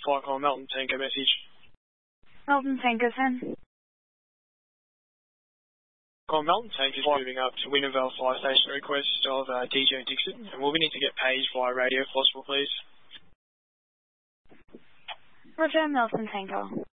Flight call Melton Tanker message. Melton Tanker, send. Call Melton Tanker is moving up to Wintervale Fire Station request of DJ Dixon, and we'll be need to get paged via radio if possible, please. Roger, Melton Tanker.